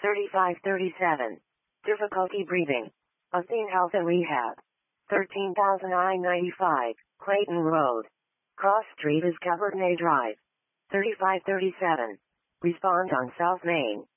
3537. Difficulty breathing. Athene Health and Rehab. 13,995, Clayton Road. Cross Street is covered. May Drive. 3537. Respond on South Main.